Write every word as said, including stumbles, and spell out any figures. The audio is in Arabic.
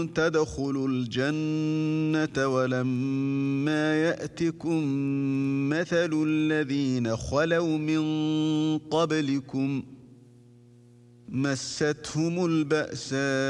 تدخلوا الجنة ولما يأتكم مثل الذين خلوا من قبلكم مستهم البأساء